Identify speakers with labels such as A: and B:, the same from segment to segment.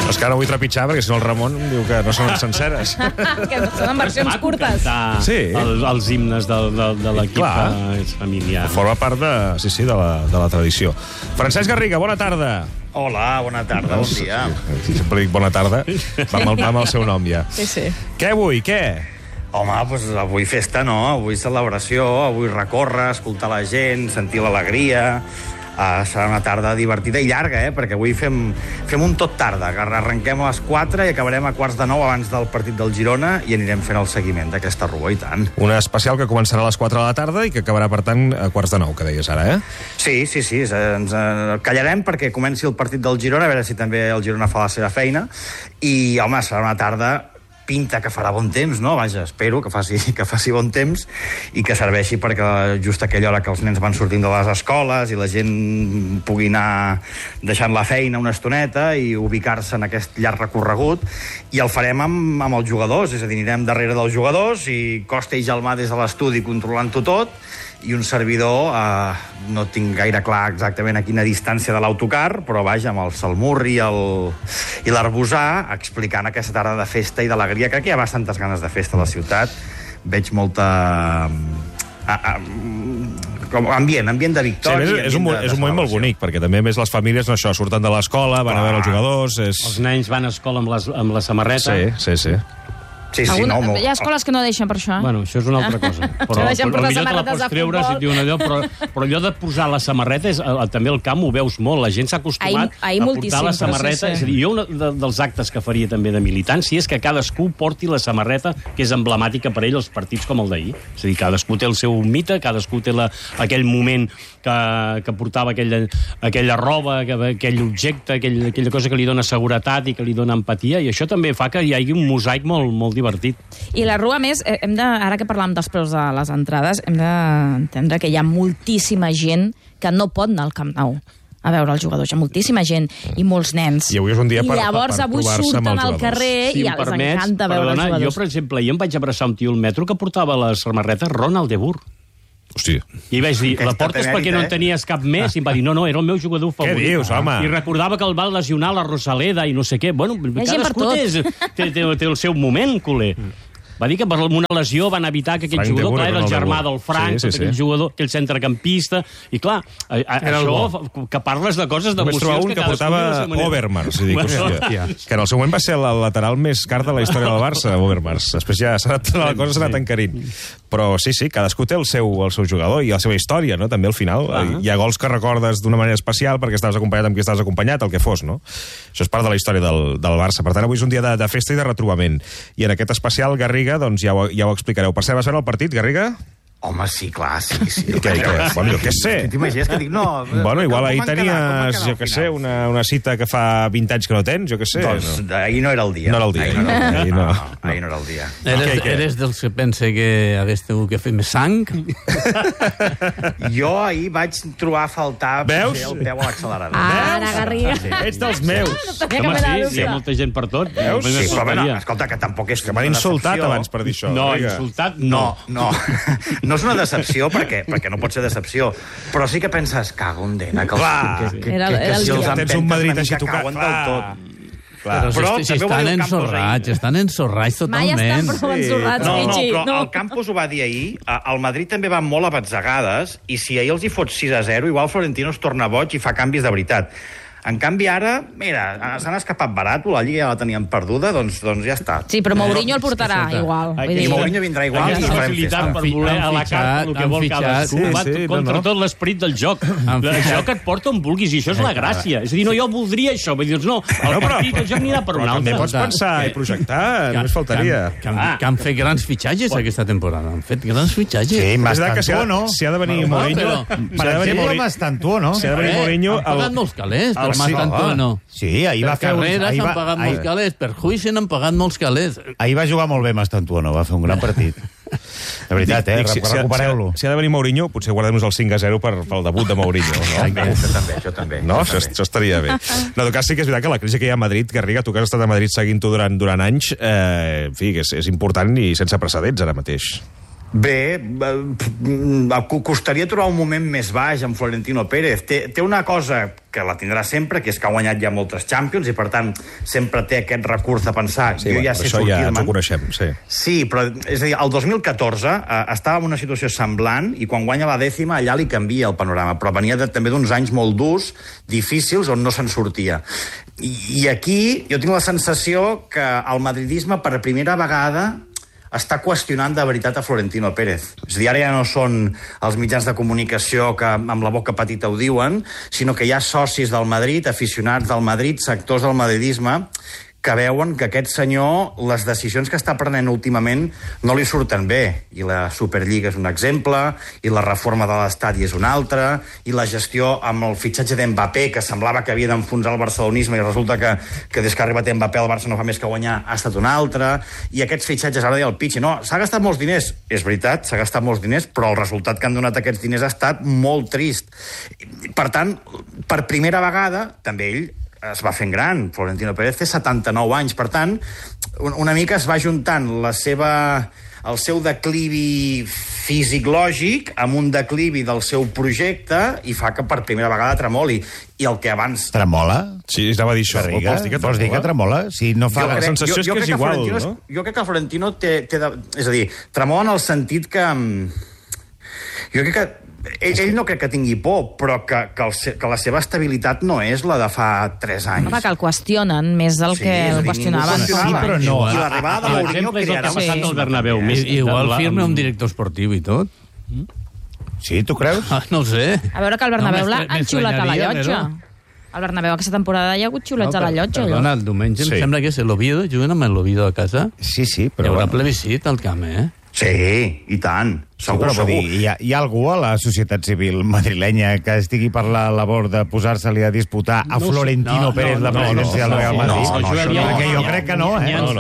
A: És que ara vull trepitjar, perquè si no el Ramon em diu que no són senceres.
B: Que són en versions curtes.
A: Sí.
C: Els himnes de l'equip familiar.
A: Forma part de la tradició. Francesc Garriga, bona tarda.
D: Hola, bona tarda, bon dia.
A: Si sempre dic bona tarda, va amb el seu nom ja.
B: Sí.
A: Què avui, què?
D: Home, doncs avui festa no, avui celebració, avui recórrer, escoltar la gent, sentir l'alegria. Serà una tarda divertida i llarga, perquè avui fem un tot tarda. Arrenquem a les 4 i acabarem a 8:45 abans del partit del Girona i anirem fent el seguiment d'aquesta rua, i tant.
A: Una especial que començarà a les 4 de la tarda i que acabarà, per tant, a 8:45, que deies ara, eh?
D: Sí, ens callarem perquè comenci el partit del Girona, a veure si també el Girona fa la seva feina, i, home, serà una tarda... pinta que farà bon temps, no? Vaja, espero que faci bon temps i que serveixi perquè just a aquella hora que els nens van sortint de les escoles i la gent pugui anar deixant la feina una estoneta i ubicar-se en aquest llarg recorregut, i el farem amb els jugadors, és a dir, anirem darrere dels jugadors i Costa i Gelmà des de l'estudi controlant-ho tot, i un servidor, no tinc gaire clar exactament a quina distància de l'autocar, però vaja, amb el Salmurri i l'Arbusà, explicant aquesta tarda de festa i d'alegria. Crec que hi ha bastantes ganes de festa a la ciutat. Veig molta... ambient de victòria.
A: Sí, és un moment molt bonic, perquè també més les famílies surten de l'escola, van a veure els jugadors...
C: Els nens van a escola amb la samarreta.
A: Sí.
B: Hi ha escoles que no deixen per això.
C: Bueno, això és una altra cosa. Però millor te la pots treure si et diuen allò, però allò de posar la samarreta, també al camp ho veus molt. La gent s'ha acostumat a portar la samarreta. És a dir, jo un dels actes que faria també de militància és que cadascú porti la samarreta que és emblemàtica per ell als partits com el d'ahir. És a dir, cadascú té el seu mite, cadascú té aquell moment que portava aquella roba, aquell objecte, aquella cosa que li dona seguretat i que li dona empatia, i això també fa que hi hagi un mosaic molt divertit.
B: I la rua, a més, ara que parlàvem dels preus de les entrades, hem d'entendre que hi ha moltíssima gent que no pot anar al Camp Nou a veure els jugadors. Hi ha moltíssima gent i molts nens.
A: I avui és un dia per
B: llavors avui surten al carrer i els encanta veure els jugadors.
C: Jo, per exemple, ahir em vaig abraçar un tio al metro que portava la samarreta Ronald de Boer.
A: Hòstia.
C: I vaig dir, la portes perquè no en tenies cap més? I em va dir, no, era el meu jugador favorit.
A: Què dius, home?
C: I recordava que el va lesionar la Rosaleda i no sé què. Bueno, cadascú té el seu moment, culer. Va dir que per una lesió van evitar que aquell jugador, clar, era el germà del Frank, aquell jugador, aquell centrecampista, i clar, això, que parles de coses d'emocions que cadascú...
A: Només portava Overmars, que en el seu moment va ser el lateral més car de la història del Barça, Overmars. Després ja la cosa s'ha anat encarint. Però sí, cadascú té el seu jugador i la seva història, no? També al final. Hi ha gols que recordes d'una manera especial perquè estaves acompanyat amb qui estaves acompanyat, el que fos, no? Això és part de la història del Barça. Per tant, avui és un dia de festa i de retrobament. I en aquest especial, Garriga, doncs ja ho explicareu. Per cert, vas veure el partit, Garriga?
D: Home, sí, clar, sí.
A: Bueno, jo què sé.
D: T'imagines que dic, no...
A: Bueno, igual ahir tenies, jo què sé, una cita que fa 20 anys que no tens, jo què sé.
D: Doncs ahir no era el dia.
A: No era el dia.
D: Ahir no era el dia.
E: Eres dels que pensa que hagués tingut que fer més sang?
D: Jo ahir vaig trobar a faltar el peu a l'accelerador.
B: Ara, Garriga.
A: Ets dels meus.
C: Home, sí, hi ha molta gent per tot.
D: Veus? Sí, però escolta, que tampoc és...
A: Que m'han insultat abans per dir això.
C: No, insultat no.
D: No és una decepció, perquè no pot ser decepció, però sí que penses, cago en dena, que si els
A: tens un Madrid així tocat,
D: cauen del tot.
E: Però estan ensorrats totalment.
B: Mai estan prou ensorrats, Michi.
D: Però el Campos ho va dir ahir, el Madrid també va molt a batzegades, i si ahir els hi fots 6-0, igual Florentino es torna boig i fa canvis de veritat. En canvi, ara, mira, s'han escapat barat, la Lliga ja la tenien perduda, doncs ja està.
B: Sí, però Mourinho el portarà igual.
D: I Mourinho vindrà igual.
C: Aquesta facilitat per voler a la carta el que vol cadascú va contra tot l'esperit del joc. Això que et porta on vulguis, i això és la gràcia. És a dir, no, jo voldria això. Vull dir, no, el partit, el joc anirà per un altre.
A: També pots pensar i projectar, només faltaria.
E: Que han fet grans fitxatges aquesta temporada. Han fet grans fitxatges.
A: Sí, Mastantuo, no? Si ha de venir Mourinho...
F: Per exemple, Mastantuo, no?
A: Si ha de venir Mourinho...
E: Han pagat molts calés, però Mastantuo no.
F: Sí, ahir va fer...
E: Per carreres han pagat molts calés, per juici han pagat molts calés.
F: Ahir va jugar molt bé Mastantuo, no? Va fer un gran partit. De veritat, recupereu-lo.
A: Si ha de venir Mourinho, potser guardem-nos el 5-0 pel debut de Mourinho.
D: Això també.
A: No? Això estaria bé. En tot cas, sí que és veritat que la crisi que hi ha a Madrid, Garriga, tu que has estat a Madrid seguint-ho durant anys, en fi, que és important i sense precedents ara mateix.
D: Bé, costaria trobar un moment més baix amb Florentino Pérez. Té una cosa que la tindrà sempre, que és que ha guanyat ja moltes Champions i, per tant, sempre té aquest recurs de pensar jo ja sé sortir-me'n.
A: Ja ens ho coneixem, sí.
D: Sí, però, és a dir, el 2014 estava en una situació semblant i quan guanya la 10ª allà li canvia el panorama, però venia també d'uns anys molt durs, difícils, on no se'n sortia. I aquí jo tinc la sensació que el madridisme per primera vegada està qüestionant de veritat a Florentino Pérez. És a dir, ara ja no són els mitjans de comunicació que amb la boca petita ho diuen, sinó que hi ha socis del Madrid, aficionats del Madrid, sectors del madridisme, que veuen que aquest senyor, les decisions que està prenent últimament no li surten bé. I la Superliga és un exemple, i la reforma de l'estadi és un altre, i la gestió amb el fitxatge d'Mbappé, que semblava que havia d'enfonsar el barcelonisme, i resulta que des que ha arribat Mbappé el Barça no fa més que guanyar, ha estat un altre, i aquests fitxatges, ara deia el Pichi, no, s'ha gastat molts diners. És veritat, s'ha gastat molts diners, però el resultat que han donat aquests diners ha estat molt trist. Per tant, per primera vegada, també ell es va fent gran. Florentino Pérez té 79 anys. Per tant, una mica es va juntant el seu declivi físic-lògic amb un declivi del seu projecte i fa que per primera vegada tremoli. I el que abans...
F: Tremola?
A: Sí, anava a dir això.
F: Vols dir que tremola? Si no fa...
A: La sensació és que és igual, no?
D: Jo crec que el Florentino té és a dir, tremola en el sentit que... Jo crec que ell no crec que tingui por, però que la seva estabilitat no és la de fa 3 anys.
B: Home, que el qüestionen més del que el qüestionaven.
F: Sí, però no.
D: I l'arribada de Mourinho crearà...
C: al Bernabéu.
E: Igual firma un director esportiu i tot.
F: Sí, tu creus?
E: No ho sé.
B: A veure que el Bernabéu l'ha enxulat a la llotja. El Bernabéu aquesta temporada hi ha hagut xulets a la llotja.
E: Perdona, el diumenge em sembla que és l'Oviedo, juguen amb l'Oviedo a casa.
F: Sí, però...
E: Hi haurà plebiscit al camp,
D: Sí, i tant. Segur,
F: segur. Hi ha algú a la societat civil madrilenya que estigui per la labor de posar-se-li a disputar a Florentino Pérez la presidència del Real Madrid? Jo crec que no,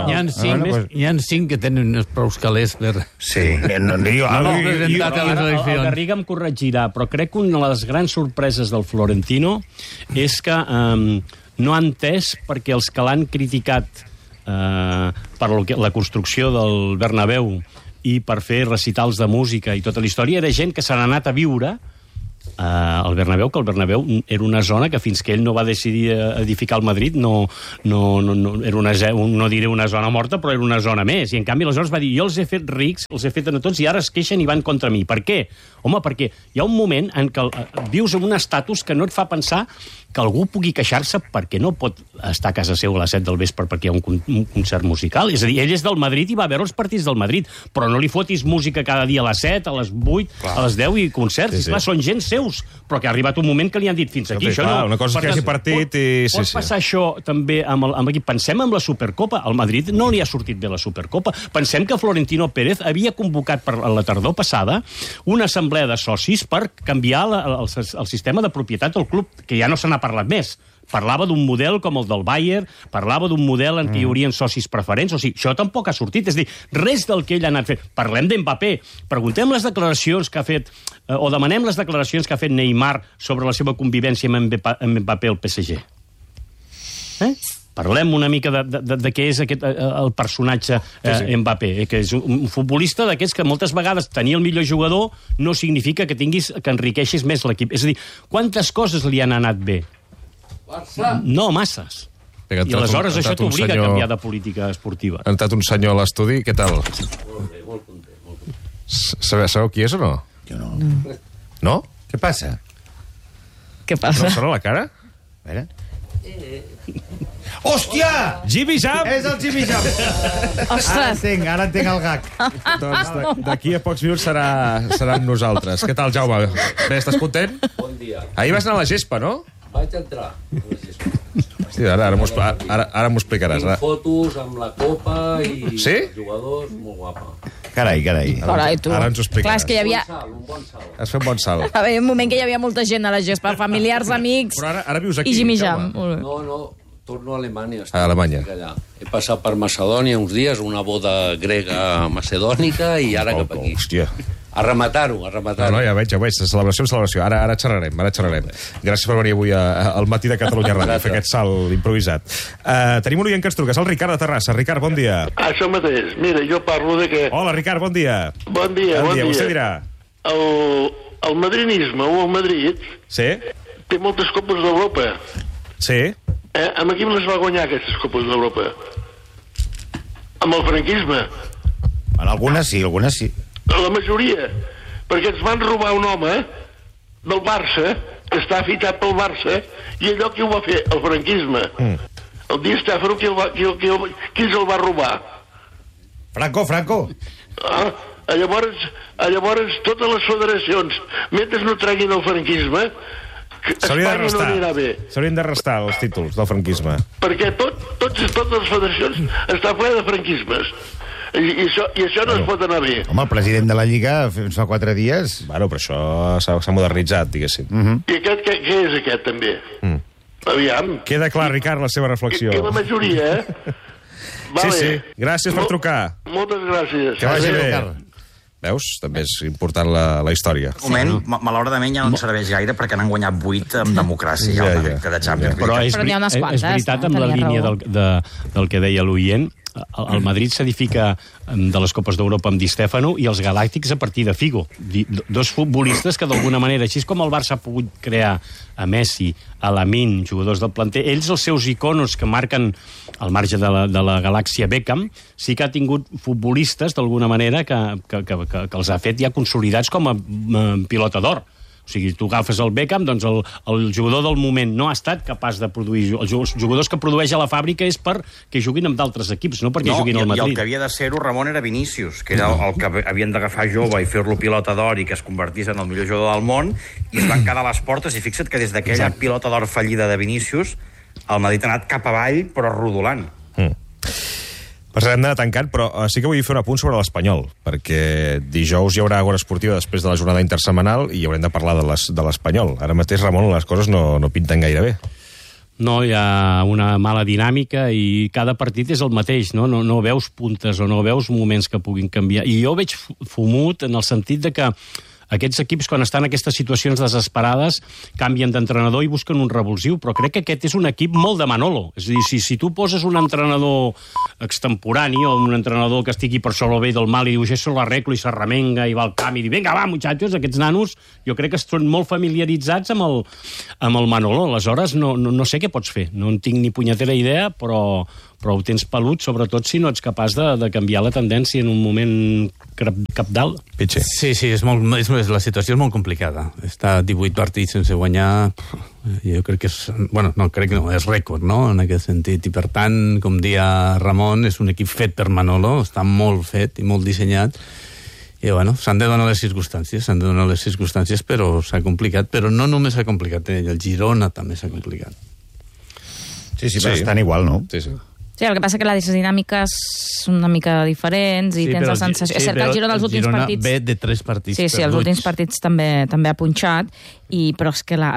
E: Hi ha 5 que tenen uns prous calés per...
D: Sí.
C: El Garriga em corregirà, però crec que una de les grans sorpreses del Florentino és que no ha entès perquè els que l'han criticat per la construcció del Bernabéu i per fer recitals de música i tota la història, era gent que s'han anat a viure al Bernabéu, que el Bernabéu era una zona que fins que ell no va decidir edificar el Madrid era no diré una zona morta, però era una zona més. I en canvi aleshores va dir, jo els he fet rics, els he fet a tots i ara es queixen i van contra mi. Per què? Home, perquè hi ha un moment en què vius en un estatus que no et fa pensar que algú pugui queixar-se perquè no pot estar a casa seu a les 7 del vespre perquè hi ha un concert musical. És a dir, ell és del Madrid i va a veure els partits del Madrid, però no li fotis música cada dia a les 7, a les 8, a les 10 i concerts. Sí. Clar, són gent seus, però que ha arribat un moment que li han dit fins aquí. Això no.
A: Una cosa és que hagi partit i...
C: Pot passar això també amb l'equip. Pensem en la Supercopa. Al Madrid no li ha sortit bé la Supercopa. Pensem que Florentino Pérez havia convocat per la tardor passada una assemblea de socis per canviar el sistema de propietat del club, que ja no se n'ha parlat més. Parlava d'un model com el del Bayern, parlava d'un model en què hi haurien socis preferents, o sigui, això tampoc ha sortit. És a dir, res del que ell ha anat fent. Parlem d'Mbappé, preguntem les declaracions que ha fet, o demanem les declaracions que ha fet Neymar sobre la seva convivència amb Mbappé al PSG. Parlem una mica de què és el personatge Mbappé, que és un futbolista d'aquests que moltes vegades tenir el millor jugador no significa que enriqueixis més l'equip. És a dir, quantes coses li han anat bé? Barça. No, masses. I aleshores això t'obliga a canviar de política esportiva.
A: Ha entrat un senyor a l'estudi, què tal?
G: Molt bé, molt content.
A: Sabeu qui és o no?
F: Jo no.
A: No?
F: Què passa?
B: Què passa?
A: No sona la cara?
F: A veure... Hòstia!
A: Jimmy Jam!
F: És el Jimmy Jam!
B: Ostres!
F: Ara entenc el gag.
A: Doncs d'aquí a pocs minuts seran nosaltres. Què tal, Jaume? Bé, estàs content?
G: Bon dia.
A: Ahir vas anar a la gespa, no?
G: Vaig entrar.
A: Sí, ara m'ho explicaràs.
G: Tinc fotos amb la copa i
A: sí?
G: els jugadors, molt guapa.
F: Carai.
B: Carai, tu.
A: Ara ens ho explicaràs.
B: Clar, és que hi havia...
G: Un bon salt.
A: Has fet un bon salt.
B: Va haver un moment que hi havia molta gent a la gespa, familiars, amics...
A: Però ara vius aquí,
B: i Jimmy Jam.
G: No, torno a Alemanya.
A: A Alemanya.
G: Allà. He passat per Macedònia uns dies, una boda grega macedònica, i ara cap aquí.
A: Hòstia.
G: A rematar-ho.
A: No, ja veig, celebració. Ara xerrarem. Gràcies per venir avui al Matí de Catalunya Ràdio, fer aquest salt improvisat. Tenim un oient que ens truca, és el Ricard de Terrassa. Ricard, bon dia.
H: Això mateix. Mira, jo parlo de que...
A: Hola, Ricard, bon dia.
H: Bon dia.
A: Vostè dirà.
H: El madrinisme o el Madrid té moltes copes d'Europa.
A: Sí.
H: Amb qui les va guanyar, aquestes copes d'Europa? Amb el franquisme.
F: En algunes sí.
H: La majoria, perquè ens van robar un home del Barça, que està fitat pel Barça, i allò qui ho va fer? El franquisme. El Di Stéfano, qui el va robar?
F: Franco.
H: Llavors, totes les federacions, mentre no treguin el franquisme, Espanya no anirà bé.
A: S'haurien de restar els títols del franquisme.
H: Perquè totes les federacions estan ple de franquismes. I això no es pot anar bé.
F: Home, el president de la Lliga fa 4 dies...
A: Bueno, però això s'ha modernitzat, diguéssim.
H: I aquest, què és aquest, també? Aviam.
A: Queda clar, Ricard, la seva reflexió.
H: Que la majoria,
A: Vale. Sí. Gràcies per trucar.
H: Moltes gràcies.
A: Que vagi bé. Veus? També és important la història.
D: Malauradament ja no en serveix gaire perquè n'han guanyat 8 amb democràcia.
C: Però
B: n'hi ha unes quantes.
C: És veritat, amb la línia del que deia l'oient, el Madrid s'edifica de les Copes d'Europa amb Di Stéfano i els Galàctics a partir de Figo. Dos futbolistes que d'alguna manera, així com el Barça ha pogut crear a Messi, a Lamine, jugadors del planter, ells, els seus iconos que marquen al marge de la galàxia Beckham, sí que ha tingut futbolistes d'alguna manera que els ha fet ja consolidats com a pilota d'or. O sigui, tu agafes el Beckham, doncs el jugador del moment no ha estat capaç de produir... Els jugadors que produeix a la fàbrica és perquè juguin amb d'altres equips, no perquè juguin al Madrid.
D: I el que havia de ser-ho, Ramon, era Vinícius, que era el que havien d'agafar jove i fer-lo pilota d'or i que es convertís en el millor jugador del món, i es van quedar a les portes, i fixa't que des d'aquella pilota d'or fallida de Vinícius, el Madrid ha anat cap avall, però rodolant.
A: Hem d'anar tancant, però sí que vull fer un apunt sobre l'Espanyol, perquè dijous hi haurà Agora Esportiva després de la jornada intersetmanal i haurem de parlar de l'Espanyol. Ara mateix, Ramon, les coses no pinten gaire bé.
C: No, hi ha una mala dinàmica i cada partit és el mateix, no? No veus puntes o no veus moments que puguin canviar. I jo veig fumut en el sentit de que aquests equips, quan estan en aquestes situacions desesperades, canvien d'entrenador i busquen un revulsiu, però crec que aquest és un equip molt de Manolo. És a dir, si tu poses un entrenador extemporani o un entrenador que estigui per sobre el bé del mal i diu, això l'arreglo i s'arremenga i va al camp i diu, vinga, va, muchachos, aquests nanos, jo crec que estan molt familiaritzats amb el Manolo. Aleshores, no sé què pots fer. No en tinc ni punyetera idea, però ho tens pelut, sobretot si no ets capaç de canviar la tendència en un moment cabdal.
A: Pitxer.
E: Sí, la situació és molt complicada. Està 18 partits sense guanyar, jo crec que és... Bueno, no, crec que no, és rècord, no?, en aquest sentit. I per tant, com dia Ramon, és un equip fet per Manolo, està molt fet i molt dissenyat. I, bueno, s'han de donar les circumstàncies, però s'ha complicat. Però no només s'ha complicat, el Girona també s'ha complicat.
F: Sí, però estan igual, no?
B: Sí, el que passa que les dinàmiques són una mica diferents i tens la sensació... És cert que el Girona els últims partits...
E: ve de 3 partits
B: perduts. Sí, els últims partits també ha punxat, però és que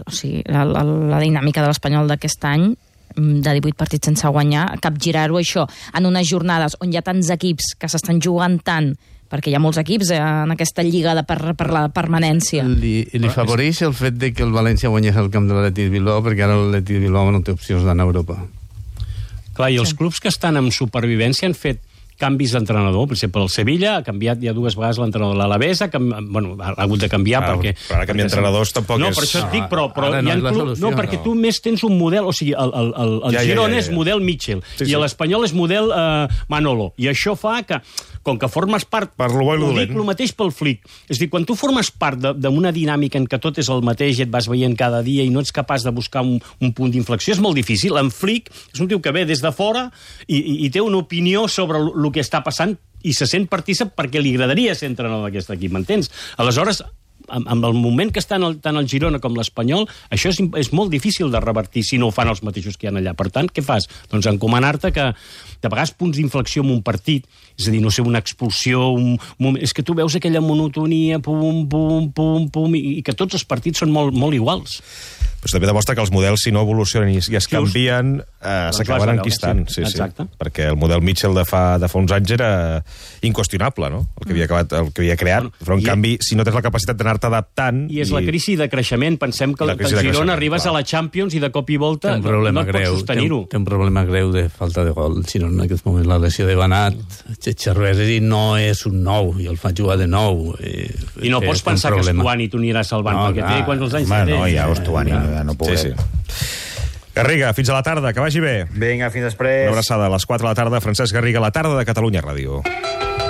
B: la dinàmica de l'Espanyol d'aquest any, de 18 partits sense guanyar, capgirar-ho això en unes jornades on hi ha tants equips que s'estan jugant tant, perquè hi ha molts equips en aquesta lliga per la permanència.
E: Li favoreix el fet de que el València guanyés el camp de l'Atlètic Bilbao, perquè ara l'Atlètic Bilbao no té opcions d'anar a Europa.
C: Clar, i els clubs que estan en supervivència han fet canvis d'entrenador. Per exemple, el Sevilla ha canviat ja 2 vegades l'entrenador. L'Alavés ha hagut de canviar perquè...
A: Però ara canviar entrenadors tampoc és...
C: No, per això et dic, però hi ha clubs... No, perquè tu més tens un model... O sigui, el Girona és model Mitchell i l'Espanyol és model Manolo. I això fa que, com que formes part...
A: Per lo bo i lo dolent.
C: El mateix pel flic. És a dir, quan tu formes part d'una dinàmica en què tot és el mateix i et vas veient cada dia i no ets capaç de buscar un punt d'inflexió, és molt difícil. En Flick és un tio que ve des de fora i té una opinió sobre el que està passant i se sent partícip perquè li agradaria ser entrenador d'aquest equip, m'entens? Aleshores, amb el moment que estan tant el Girona com l'Espanyol, això és molt difícil de revertir si no ho fan els mateixos que hi ha allà. Per tant, què fas? Doncs encomanar-te que de vegades punts d'inflexió en un partit, és a dir, no sé, una expulsió, és que tu veus aquella monotonia, pum, pum, pum, pum, i que tots els partits són molt, molt iguals.
A: Però també demostra que els models, si no evolucionen i es canvien, s'acaben enquistant. Sí. Perquè el model Mitchell de fa uns anys era inqüestionable, no? El que havia creat. Però, en canvi, si no tens la capacitat d'anar-te adaptant...
C: I és la crisi de creixement. Pensem que el Girona arribes a la Champions i de cop i volta no et pots sostenir-ho.
E: Té un problema greu de falta de gol. Si no, en aquest moment la lesió de Banat, Cherreri no és un nou, i el fa jugar de nou.
C: I no pots pensar que Stuani t'ho anirà salvant, perquè té quants anys té.
F: No, ja Stuani no podrem.
A: Garriga, fins a la tarda, que vagi bé.
D: Vinga, fins després.
A: Una abraçada a les 4 de la tarda. Francesc Garriga, la tarda de Catalunya Ràdio.